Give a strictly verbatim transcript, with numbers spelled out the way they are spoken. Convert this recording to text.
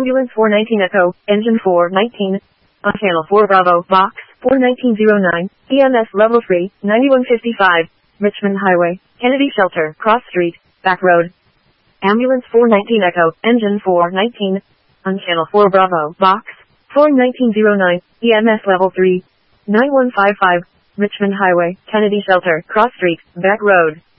Ambulance four nineteen Echo, Engine four nineteen. On Channel four Bravo, Box four nineteen oh nine, E M S Level three, ninety-one fifty-five, Richmond Highway, Kennedy Shelter, Cross Street, Back Road. Ambulance four nineteen Echo, Engine four nineteen. On Channel four Bravo, Box four nineteen oh nine, E M S Level three, ninety-one fifty-five, Richmond Highway, Kennedy Shelter, Cross Street, Back Road.